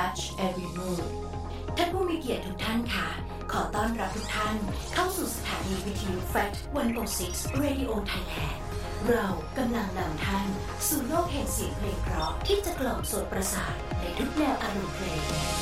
touch every mood ท่านผู้มีเกียรติทุกท่านค่ะขอต้อนรับทุกท่านเข้าสู่สถานีวิทยุ Fact 106 Radio Thailand เรากำลังนำท่านสู่โลกแห่งเสียงเพลงเพราะที่จะกล่อมโสตประสาทในทุกแนวอารมณ์เพลง